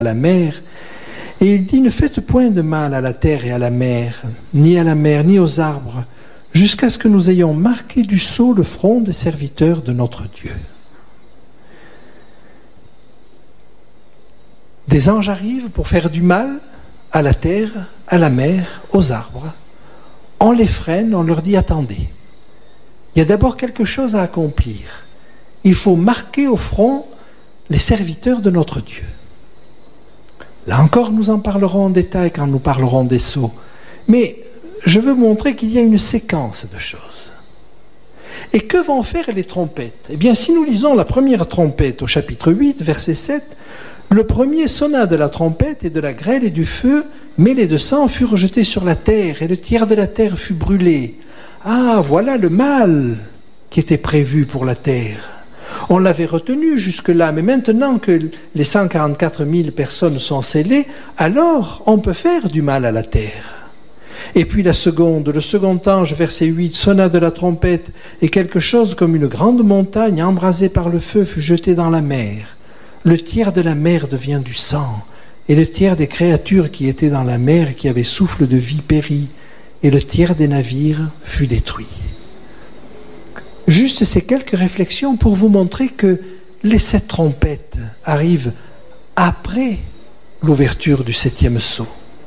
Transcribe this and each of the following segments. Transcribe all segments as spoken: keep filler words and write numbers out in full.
à la mer. Et il dit, ne faites point de mal à la terre et à la mer, ni à la mer, ni aux arbres, jusqu'à ce que nous ayons marqué du sceau le front des serviteurs de notre Dieu. Des anges arrivent pour faire du mal à la terre, à la mer, aux arbres. On les freine, on leur dit, attendez. Il y a d'abord quelque chose à accomplir. Il faut marquer au front les serviteurs de notre Dieu. Là encore, nous en parlerons en détail quand nous parlerons des sceaux. Mais je veux montrer qu'il y a une séquence de choses. Et que vont faire les trompettes ? Eh bien, si nous lisons la première trompette au chapitre huit, verset sept, le premier sonna de la trompette et de la grêle et du feu, mêlés de sang, furent jetés sur la terre, et le tiers de la terre fut brûlé. Ah, voilà le mal qui était prévu pour la terre. On l'avait retenu jusque-là, mais maintenant que les cent quarante-quatre mille personnes sont scellées, alors on peut faire du mal à la terre. Et puis la seconde, le second ange, verset huit, sonna de la trompette, et quelque chose comme une grande montagne embrasée par le feu fut jetée dans la mer. Le tiers de la mer devient du sang, et le tiers des créatures qui étaient dans la mer et qui avaient souffle de vie périt, et le tiers des navires fut détruit. Juste ces quelques réflexions pour vous montrer que les sept trompettes arrivent après l'ouverture du septième sceau.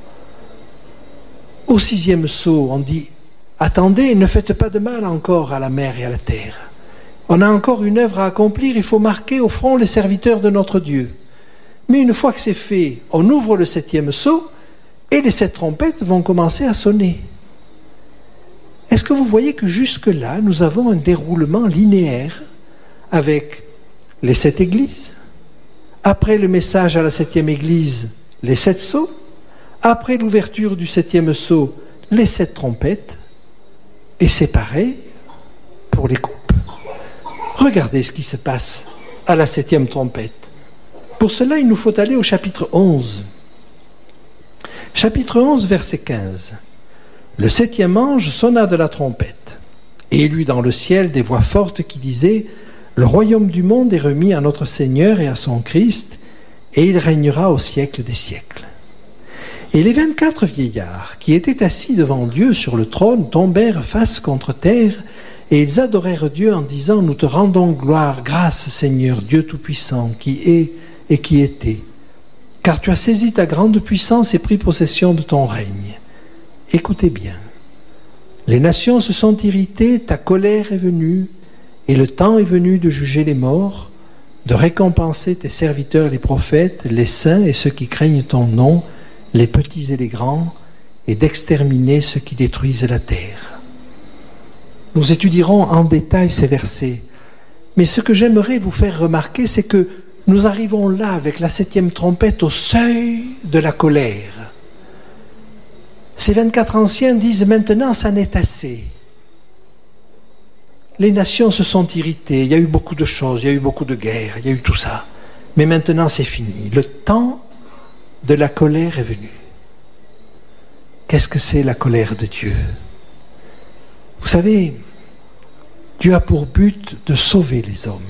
Au sixième sceau, on dit « Attendez, ne faites pas de mal encore à la mer et à la terre. On a encore une œuvre à accomplir, il faut marquer au front les serviteurs de notre Dieu. » Mais une fois que c'est fait, on ouvre le septième sceau et les sept trompettes vont commencer à sonner. Est-ce que vous voyez que jusque-là, nous avons un déroulement linéaire avec les sept églises, après le message à la septième église, les sept sceaux, après l'ouverture du septième sceau, les sept trompettes, et c'est pareil pour les coupes. Regardez ce qui se passe à la septième trompette. Pour cela, il nous faut aller au chapitre onze. Chapitre onze, verset quinze. Le septième ange sonna de la trompette, et il y eut dans le ciel des voix fortes qui disaient « Le royaume du monde est remis à notre Seigneur et à son Christ, et il régnera au siècle des siècles. » Et les vingt-quatre vieillards qui étaient assis devant Dieu sur le trône tombèrent face contre terre, et ils adorèrent Dieu en disant « Nous te rendons gloire, grâce Seigneur, Dieu Tout-Puissant, qui est et qui était, car tu as saisi ta grande puissance et pris possession de ton règne. » Écoutez bien, les nations se sont irritées, ta colère est venue, et le temps est venu de juger les morts, de récompenser tes serviteurs les prophètes, les saints et ceux qui craignent ton nom, les petits et les grands, et d'exterminer ceux qui détruisent la terre. Nous étudierons en détail ces versets, mais ce que j'aimerais vous faire remarquer, c'est que nous arrivons là, avec la septième trompette, au seuil de la colère. Ces vingt-quatre anciens disent maintenant ça n'est assez. Les nations se sont irritées, il y a eu beaucoup de choses, il y a eu beaucoup de guerres, il y a eu tout ça. Mais maintenant c'est fini. Le temps de la colère est venu. Qu'est-ce que c'est la colère de Dieu ? Vous savez, Dieu a pour but de sauver les hommes.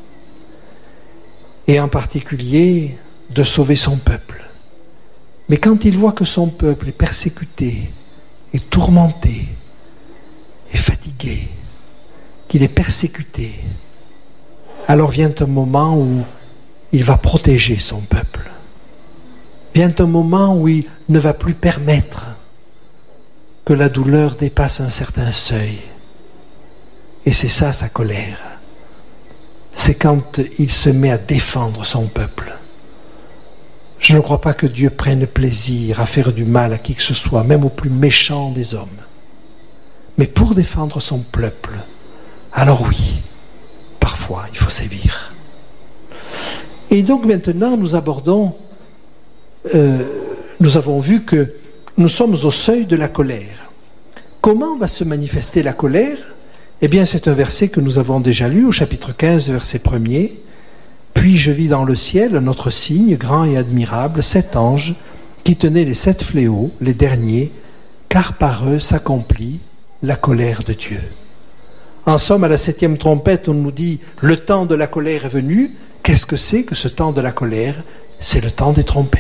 Et en particulier de sauver son peuple. Mais quand il voit que son peuple est persécuté, est tourmenté, est fatigué, qu'il est persécuté, alors vient un moment où il va protéger son peuple. Vient un moment où il ne va plus permettre que la douleur dépasse un certain seuil. Et c'est ça sa colère. C'est quand il se met à défendre son peuple. Je ne crois pas que Dieu prenne plaisir à faire du mal à qui que ce soit, même au plus méchant des hommes. Mais pour défendre son peuple, alors oui, parfois il faut sévir. Et donc maintenant nous abordons, euh, nous avons vu que nous sommes au seuil de la colère. Comment va se manifester la colère ? Eh bien c'est un verset que nous avons déjà lu au chapitre quinze, verset premier. Puis je vis dans le ciel un autre signe, grand et admirable, sept anges, qui tenaient les sept fléaux, les derniers, car par eux s'accomplit la colère de Dieu. En somme, à la septième trompette, on nous dit « le temps de la colère est venu ». Qu'est-ce que c'est que ce temps de la colère ? c'est le temps des trompettes.